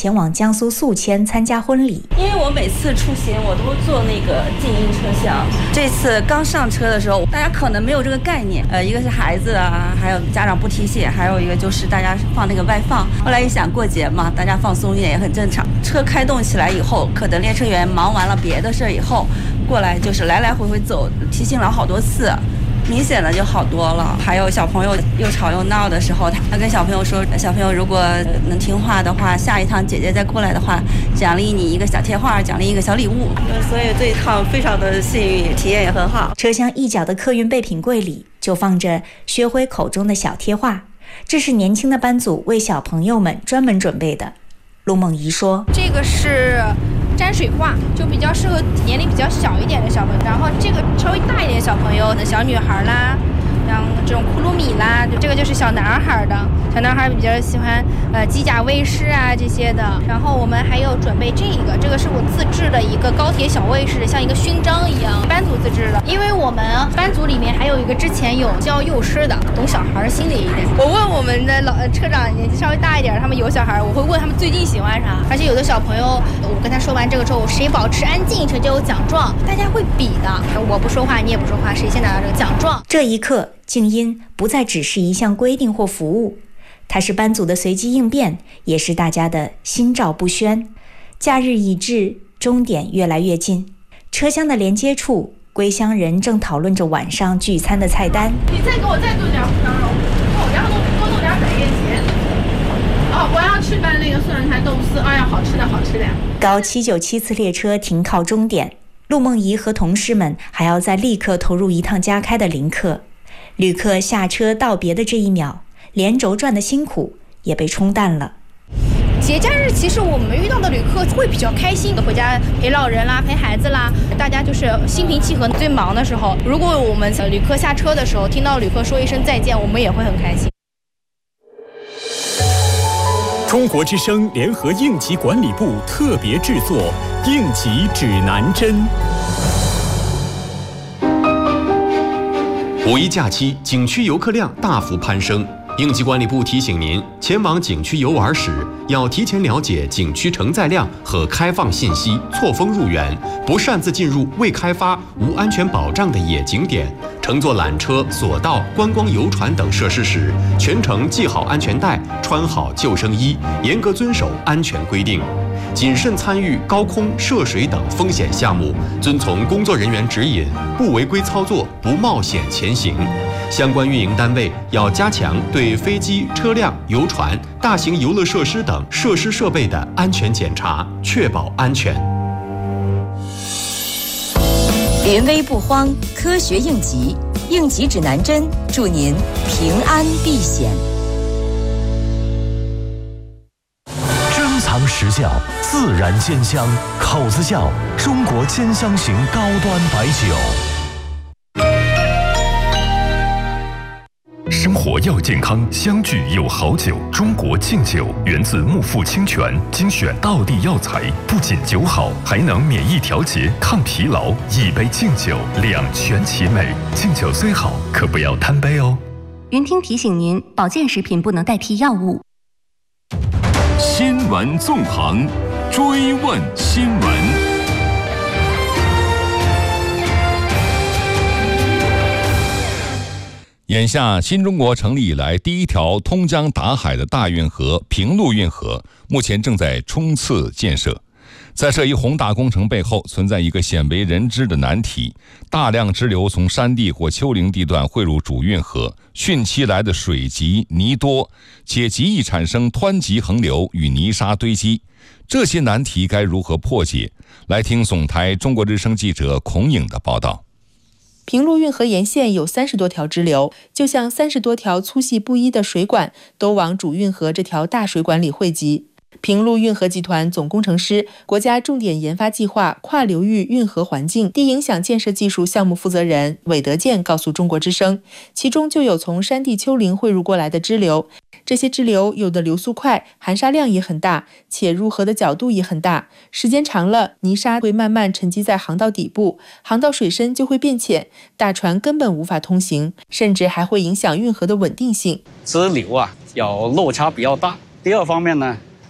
前往江苏宿迁参加婚礼。 因为我每次出行我都坐那个静音车厢，这次刚上车的时候，大家可能没有这个概念，一个是孩子啊，还有家长不提醒，还有一个就是大家放那个外放。后来一想过节嘛，大家放松一点也很正常。车开动起来以后，可能列车员忙完了别的事儿以后，过来就是来来回回走，提醒了好多次。明显的就好多了。还有小朋友又吵又闹的时候，他跟小朋友说，小朋友如果能听话的话，下一趟姐姐再过来的话，奖励你一个小贴画，奖励一个小礼物。所以这一趟非常的幸运，体验也很好。 车厢一角的客运备品柜里就放着薛辉口中的小贴画，这是年轻的班组为小朋友们专门准备的。陆梦怡说， 这个是沾水画，就比较适合年龄比较小一点的小朋友，然后这个稍微大一点的小朋友的小女孩啦，像这种库鲁米啦，这个就是小男孩的，小男孩比较喜欢机甲卫士啊这些的。然后我们还有准备这个是我自制的一个高铁小卫士，像一个勋章一样，班组自制的。因为我们班组里面还有一个之前有教幼师的，懂小孩心理一点。我问我们的车长年纪稍微大一点，他们有小孩，我会问他们最近喜欢啥。而且有的小朋友，我跟他说完这个之后，谁保持安静谁就有奖状，大家会比的，我不说话你也不说话，谁先拿到这个奖状。 这一刻，静音不再只是一项规定或服务，它是班组的随机应变，也是大家的心照不宣。假日已至，终点越来越近，车厢的连接处，归乡人正讨论着晚上聚餐的菜单。 你再给我再炖点胡椒肉，然后多弄点百叶结。我要去拌那个蒜苔豆丝，哎呀，好吃的好吃的。 高797次列车停靠终点，陆梦怡和同事们还要再立刻投入一趟加开的临客。旅客下车道别的这一秒，连轴转的辛苦也被冲淡了。 节假日其实我们遇到的旅客会比较开心的，回家陪老人啦，陪孩子啦，大家就是心平气和。最忙的时候，如果我们旅客下车的时候听到旅客说一声再见，我们也会很开心。 中国之声联合应急管理部特别制作《应急指南针》。 五一假期，景区游客量大幅攀升。应急管理部提醒您，前往景区游玩时，要提前了解景区承载量和开放信息，错峰入园，不擅自进入未开发、无安全保障的野景点。乘坐缆车、索道、观光游船等设施时，全程系好安全带，穿好救生衣，严格遵守安全规定。谨慎参与高空涉水等风险项目，遵从工作人员指引，不违规操作，不冒险前行。相关运营单位要加强对飞机、车辆、游船、大型游乐设施等设施设备的安全检查，确保安全。 临危不慌，科学应急，应急指南针，祝您平安避险。 珍藏实窖，自然鲜香，口子窖，中国兼香型高端白酒。生活要健康，相聚有好酒。中国敬酒源自木富清泉，精选道地药材，不仅酒好，还能免疫调节、抗疲劳。一杯敬酒，两全其美。敬酒虽好，可不要贪杯哦。 云听提醒您，保健食品不能代替药物。 新闻纵横，追问新闻。 眼下，新中国成立以来第一条通江达海的大运河平陆运河，目前正在冲刺建设。在这一宏大工程背后，存在一个鲜为人知的难题：大量支流从山地或丘陵地段汇入主运河，汛期来的水急泥多，且极易产生湍急横流与泥沙堆积。这些难题该如何破解？来听总台中国之声记者孔颖的报道。 平陆运河沿线有30多条支流，就像30多条粗细不一的水管，都往主运河这条大水管里汇集。平陆运河集团总工程师、国家重点研发计划跨流域运河环境低影响建设技术项目负责人韦德健告诉中国之声，其中就有从山地丘陵汇入过来的支流。这些支流有的流速快，含沙量也很大，且入河的角度也很大，时间长了，泥沙会慢慢沉积在航道底部，航道水深就会变浅，大船根本无法通行，甚至还会影响运河的稳定性。 支流有落差比较大。第二方面呢，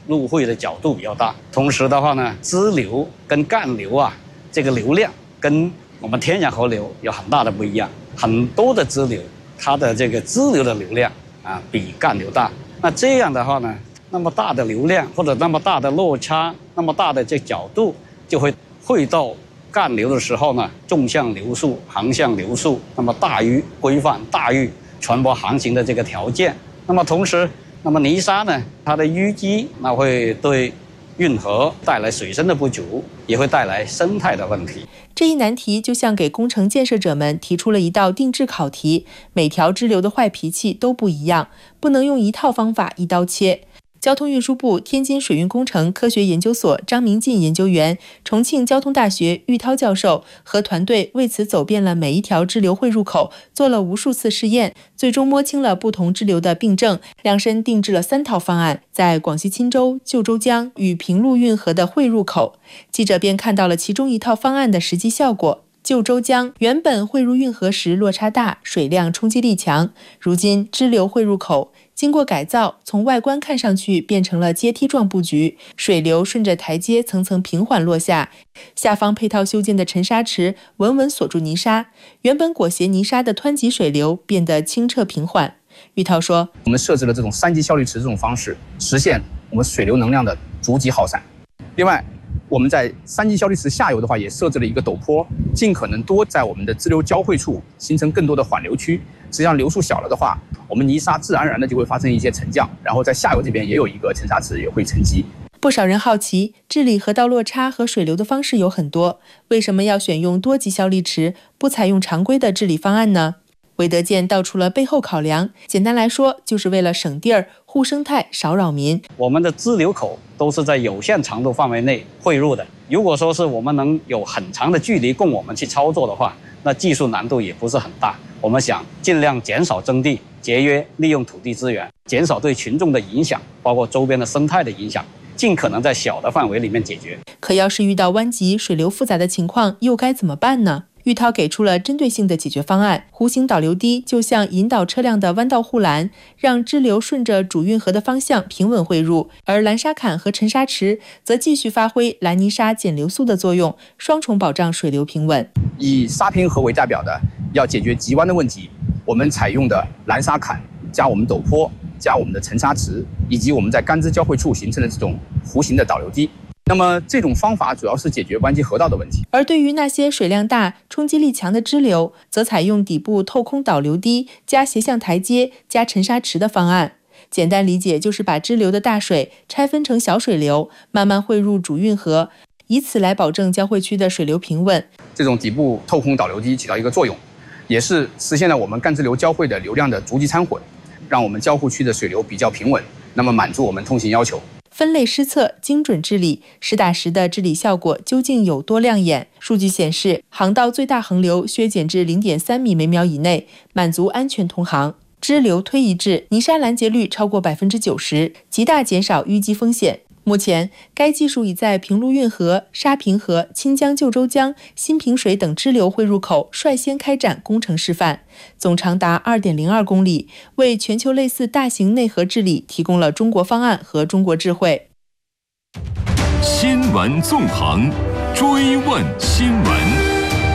入会的角度比较大。同时的话呢，支流跟干流啊，这个流量跟我们天然河流有很大的不一样。很多的支流，它的这个支流的流量啊比干流大。那这样的话呢，那么大的流量或者那么大的落差，那么大的这角度，就会汇到干流的时候呢，纵向流速、横向流速，那么大于规范、大于船舶航行的这个条件。那么同时，那么泥沙呢，它的淤积，那会对运河带来水深的不足，也会带来生态的问题。 这一难题就像给工程建设者们提出了一道定制考题，每条支流的坏脾气都不一样，不能用一套方法一刀切。交通运输部天津水运工程科学研究所张明进研究员、重庆交通大学玉涛教授和团队为此走遍了每一条支流汇入口，做了无数次试验，最终摸清了不同支流的病症，量身定制了3套方案，在广西钦州、旧州江与平陆运河的汇入口，记者便看到了其中一套方案的实际效果。旧州江原本汇入运河时落差大，水量冲击力强，如今支流汇入口经过改造，从外观看上去变成了阶梯状布局，水流顺着台阶层层平缓落下，下方配套修建的沉沙池稳稳锁住泥沙，原本裹挟泥沙的湍急水流变得清澈平缓。玉涛说， 我们设置了这种3级效率池这种方式，实现我们水流能量的逐级耗散。另外，我们在3级效率池下游的话，也设置了一个陡坡，尽可能多在我们的支流交汇处形成更多的缓流区。实际上流速小了的话，我们泥沙自然而然的就会发生一些沉降，然后在下游这边也有一个沉沙池也会沉积。 不少人好奇，治理河道落差和水流的方式有很多，为什么要选用多级效率池，不采用常规的治理方案呢？韦德健道出了背后考量，简单来说，就是为了省地儿、护生态、少扰民。 我们的支流口都是在有限长度范围内汇入的，如果说是我们能有很长的距离供我们去操作的话，那技术难度也不是很大。我们想尽量减少征地，节约利用土地资源，减少对群众的影响，包括周边的生态的影响，尽可能在小的范围里面解决。 可要是遇到湾急、水流复杂的情况，又该怎么办呢？玉涛给出了针对性的解决方案，弧形导流堤就像引导车辆的弯道护栏，让支流顺着主运河的方向平稳汇入，而拦沙坎和沉沙池则继续发挥拦泥沙减流速的作用，双重保障水流平稳。 以沙坪河为代表的要解决急弯的问题，我们采用的拦沙坎加我们陡坡加我们的沉沙池，以及我们在干支交汇处形成的这种弧形的导流堤。那么这种方法主要是解决湾急河道的问题， 而对于那些水量大、冲击力强的支流，则采用底部透空导流堤加斜向台阶加沉沙池的方案。简单理解就是把支流的大水拆分成小水流，慢慢汇入主运河，以此来保证交汇区的水流平稳。 这种底部透空导流堤起到一个作用，也是实现了我们干支流交汇的流量的逐级掺混，让我们交互区的水流比较平稳，那么满足我们通行要求。 分类施测、精准治理，实打实的治理效果究竟有多亮眼？数据显示，航道最大横流削减至 0.3 米每秒以内，满足安全通航。支流推移制，泥沙拦截率超过 90%， 极大减少淤积风险。目前，该技术已在平陆运河、沙平河、钦江旧州江、新平水等支流汇入口率先开展工程示范，总长达 2.02 公里，为全球类似大型内河治理提供了中国方案和中国智慧。 新闻纵横，追问新闻。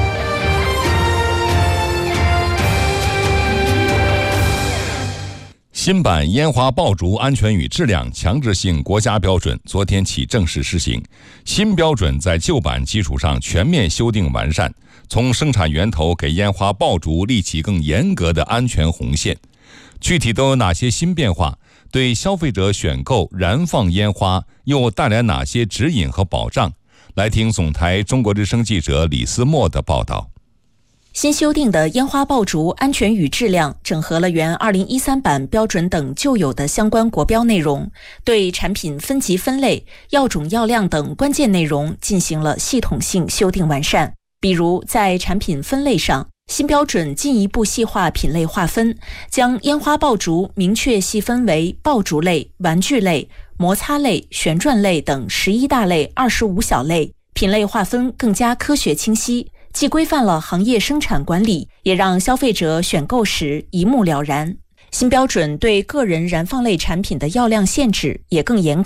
新版烟花爆竹安全与质量强制性国家标准昨天起正式施行。新标准在旧版基础上全面修订完善，从生产源头给烟花爆竹立起更严格的安全红线。具体都有哪些新变化？对消费者选购、燃放烟花又带来哪些指引和保障？来听总台中国之声记者李思墨的报道。 新修订的烟花爆竹安全与质量整合了原2013版标准等旧有的相关国标内容，对产品分级分类、药种药量等关键内容进行了系统性修订完善。比如在产品分类上，新标准进一步细化品类划分，将烟花爆竹明确细分为爆竹类、玩具类、摩擦类、旋转类等11大类、25小类，品类划分更加科学清晰，既规范了行业生产管理，也让消费者选购时一目了然。新标准对个人燃放类产品的药量限制也更严格。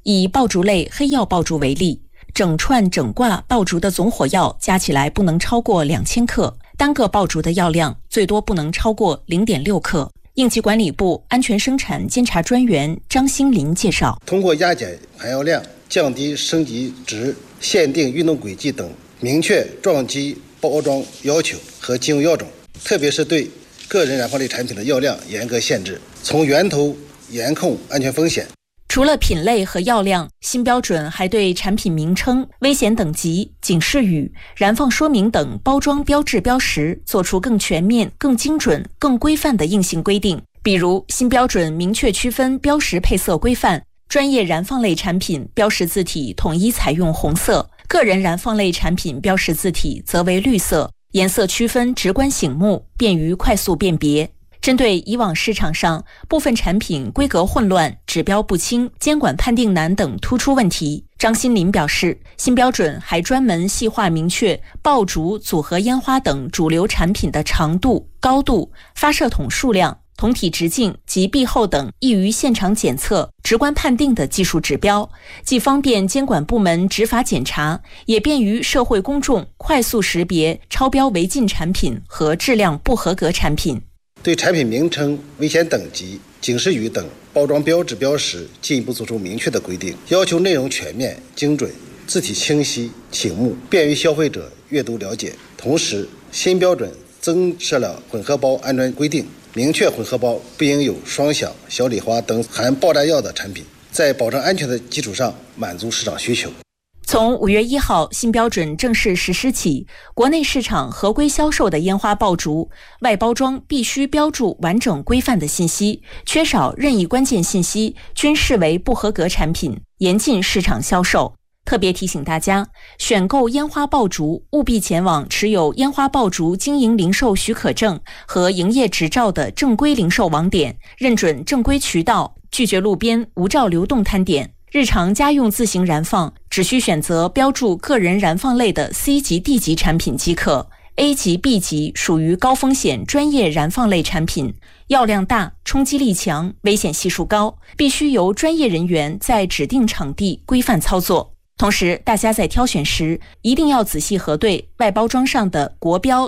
以爆竹类黑曜爆竹为例，整串整挂爆竹的总火药加起来不能超过2000克，单个爆竹的药量最多不能超过0.6克。应急管理部安全生产监察专员张兴林介绍， 通过压减含药量、降低升级值、限定运动轨迹等，明确撞击包装要求和禁用药种，特别是对个人燃放类产品的药量严格限制，从源头严控安全风险。 除了品类和药量，新标准还对产品名称、危险等级、警示语、燃放说明等包装标志标识作出更全面、更精准、更规范的硬性规定。比如，新标准明确区分标识配色规范，专业燃放类产品标识字体统一采用红色，个人燃放类产品标识字体则为绿色，颜色区分直观醒目，便于快速辨别。针对以往市场上部分产品规格混乱、指标不清、监管判定难等突出问题，张新林表示，新标准还专门细化明确爆竹、组合烟花等主流产品的长度、高度、发射筒数量、筒体直径及壁厚等易于现场检测、直观判定的技术指标，既方便监管部门执法检查，也便于社会公众快速识别超标违禁产品和质量不合格产品。 对产品名称、危险等级、警示语等包装标志标识进一步作出明确的规定，要求内容全面、精准，字体清晰、醒目，便于消费者阅读了解。同时，新标准增设了混合包安全规定，明确混合包不应有双响、小礼花等含爆炸药的产品，在保证安全的基础上满足市场需求。 从5月1号新标准正式实施起，国内市场合规销售的烟花爆竹外包装必须标注完整规范的信息，缺少任意关键信息均视为不合格产品，严禁市场销售。特别提醒大家，选购烟花爆竹务必前往持有烟花爆竹经营零售许可证和营业执照的正规零售网点，认准正规渠道，拒绝路边无照流动摊点。日常家用自行燃放，只需选择标注个人燃放类的 C 级、D 级产品即可。A 级、B 级属于高风险专业燃放类产品，药量大、冲击力强、危险系数高，必须由专业人员在指定场地规范操作。同时，大家在挑选时一定要仔细核对外包装上的国标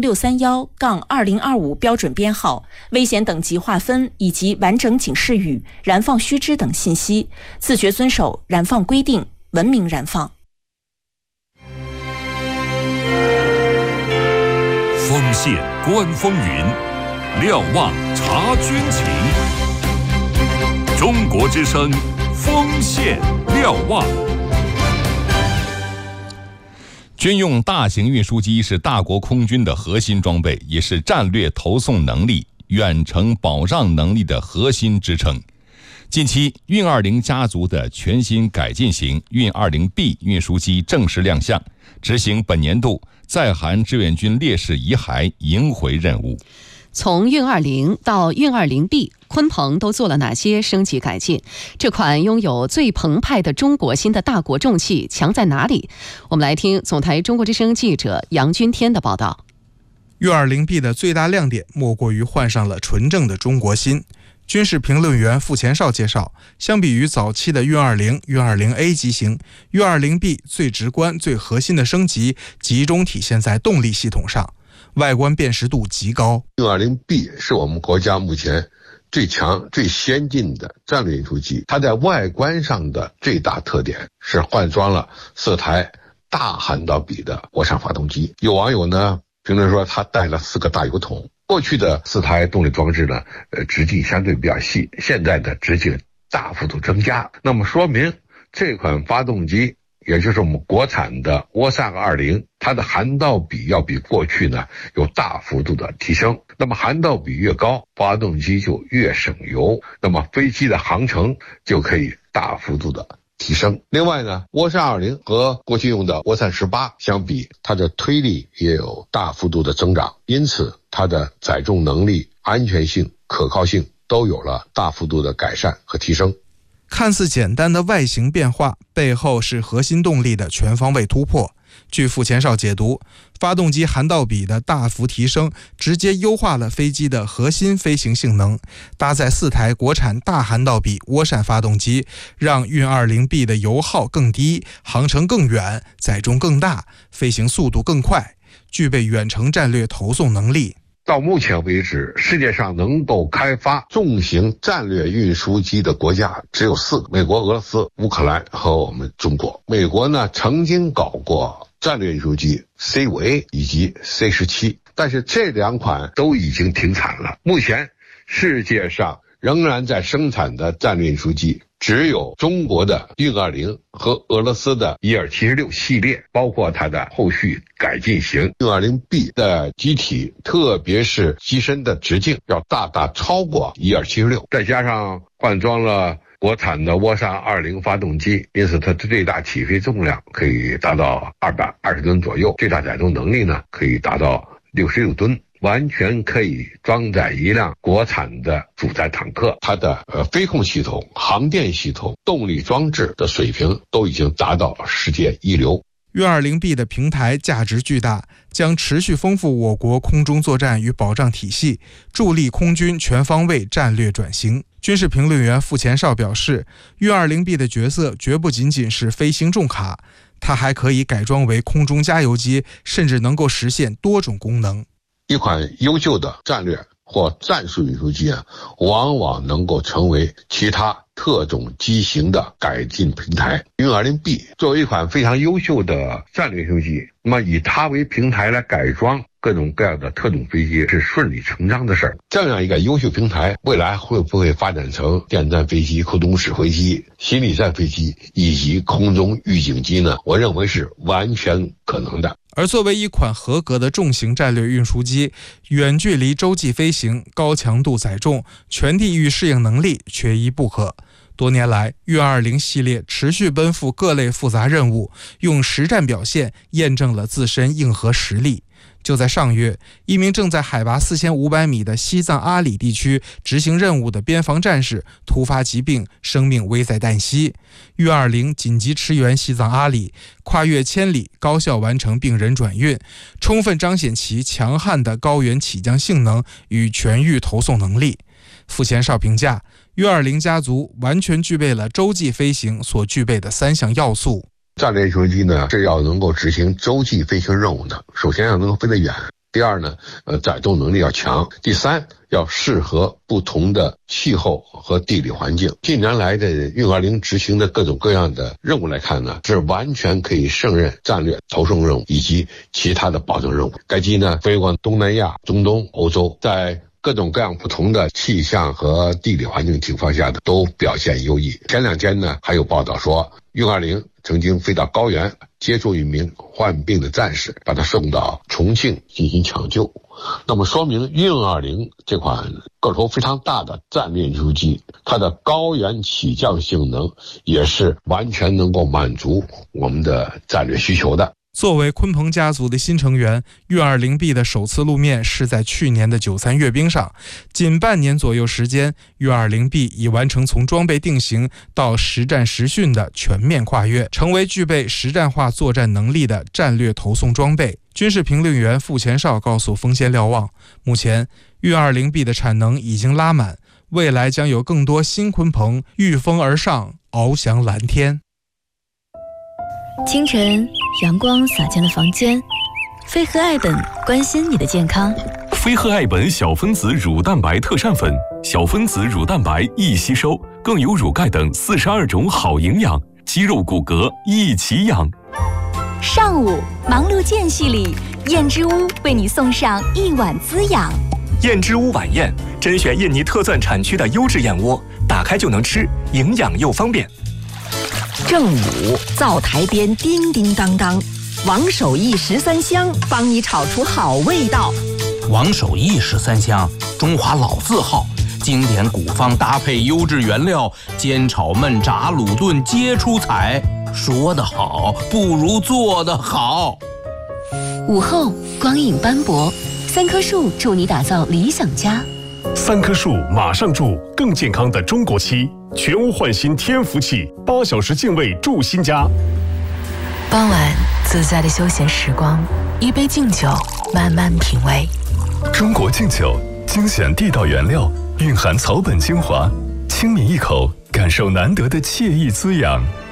10631-2025标准编号、危险等级划分以及完整警示语、燃放须知等信息，自觉遵守燃放规定，文明燃放。 锋线观风云，瞭望察军情。中国之声，锋线瞭望。 军用大型运输机是大国空军的核心装备，也是战略投送能力、远程保障能力的核心支撑。近期，运20家族的全新改进型运20B 运输机正式亮相，执行本年度在韩志愿军烈士遗骸迎回任务。 从运20到运20B，鲲鹏都做了哪些升级改进？这款拥有最澎湃的中国心的大国重器强在哪里？我们来听总台中国之声记者杨君天的报道。 运20B 的最大亮点莫过于换上了纯正的中国心。军事评论员傅前绍介绍，相比于早期的运20、运20A 机型，运20B 最直观、最核心的升级集中体现在动力系统上。外观辨识度极高。 运20B 是我们国家目前最强、最先进的战略运输机。它在外观上的最大特点是换装了4台大含道比的涡扇发动机。有网友呢评论说，它带了4个大油桶。过去的4台动力装置呢，直径相对比较细，现在的直径大幅度增加。那么说明这款发动机，也就是我们国产的涡扇20，它的含道比要比过去呢有大幅度的提升。那么含道比越高，发动机就越省油，那么飞机的航程就可以大幅度的提升。另外呢，涡扇20和过去用的涡扇18相比，它的推力也有大幅度的增长，因此它的载重能力、安全性、可靠性都有了大幅度的改善和提升。 看似简单的外形变化，背后是核心动力的全方位突破。 据傅前绍解读，发动机涵道比的大幅提升，直接优化了飞机的核心飞行性能。搭载4台国产大涵道比涡扇发动机，让运 20B 的油耗更低，航程更远，载重更大，飞行速度更快，具备远程战略投送能力。 到目前为止，世界上能够开发重型战略运输机的国家只有4个：美国、俄罗斯、乌克兰和我们中国。美国呢，曾经搞过战略运输机 C5A 以及 C17， 但是这2款都已经停产了。目前世界上仍然在生产的战略运输机只有中国的运20和俄罗斯的伊尔76系列，包括它的后续改进型运 20B 的机体，特别是机身的直径要大大超过伊尔76，再加上换装了国产的涡扇20发动机，因此它的最大起飞重量可以达到220吨左右，最大载重能力呢可以达到66吨。完全可以装载一辆国产的主载坦克，它的飞控系统、航电系统、动力装置的水平都已经达到世界一流。 运 20B 的平台价值巨大，将持续丰富我国空中作战与保障体系，助力空军全方位战略转型。军事评论员傅前绍表示，运 20B 的角色绝不仅仅是飞行重卡，它还可以改装为空中加油机，甚至能够实现多种功能。 一款优秀的战略或战术运输机往往能够成为其他特种机型的改进平台。运 20B 作为一款非常优秀的战略运输机，那么以它为平台来改装各种各样的特种飞机是顺理成章的事儿。这样一个优秀平台，未来会不会发展成电战飞机、空中指挥机、心理战飞机以及空中预警机呢？我认为是完全可能的。 而作为一款合格的重型战略运输机，远距离洲际飞行、高强度载重、全地域适应能力缺一不可。多年来，运20系列持续奔赴各类复杂任务，用实战表现验证了自身硬核实力。就在上月，一名正在海拔4500米的西藏阿里地区执行任务的边防战士突发疾病，生命危在旦夕。运20紧急驰援西藏阿里，跨越千里，高效完成病人转运，充分彰显其强悍的高原起降性能与全域投送能力。傅前绍评价，运20家族完全具备了洲际飞行所具备的3项要素。 战略运输机呢是要能够执行洲际飞行任务的，首先要能够飞得远，第二呢，载重能力要强，第三要适合不同的气候和地理环境。近年来的运20执行的各种各样的任务来看呢，是完全可以胜任战略投送任务以及其他的保证任务。该机呢飞过东南亚、中东、欧洲，在各种各样不同的气象和地理环境情况下的都表现优异。前2天呢还有报道说，运20曾经飞到高原接触一名患病的战士，把他送到重庆进行抢救。那么说明运20这款个头非常大的战略运输机，它的高原起降性能也是完全能够满足我们的战略需求的。 作为鲲鹏家族的新成员，运20B 的首次露面是在去年的93阅兵上。仅半年左右时间，运20B 已完成从装备定型到实战实训的全面跨越，成为具备实战化作战能力的战略投送装备。军事评论员傅前绍告诉风险瞭望，目前运20B 的产能已经拉满，未来将有更多新鲲鹏御风而上，翱翔蓝天。 清晨，阳光洒进了房间，飞鹤爱本关心你的健康。 飞鹤爱本小分子乳蛋白特膳粉，小分子乳蛋白易吸收，更有乳钙等42种好营养，肌肉骨骼一起养。 上午忙碌间隙里，燕之屋为你送上一碗滋养。 燕之屋晚宴甄选印尼特钻产区的优质燕窝，打开就能吃，营养又方便。 正午，灶台边叮叮当当，王守义13香帮你炒出好味道。 王守义13香，中华老字号，经典古方搭配优质原料，煎炒焖炸卤炖皆出彩。说得好，不如做得好。 午后，光影斑驳，3棵树助你打造理想家。 3棵树马上住更健康的中国漆，全屋焕新添福气，8小时净卫住新家。 傍晚自在的休闲时光，一杯敬酒，慢慢品味。 中国敬酒，精选地道原料，蕴含草本精华，轻抿一口，感受难得的惬意滋养。